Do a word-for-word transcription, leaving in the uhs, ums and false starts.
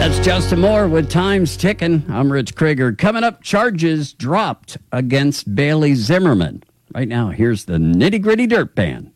That's Justin Moore with Time's Ticking. I'm Rich Krieger. Coming up, charges dropped against Bailey Zimmerman. Right now, here's the Nitty Gritty Dirt Band.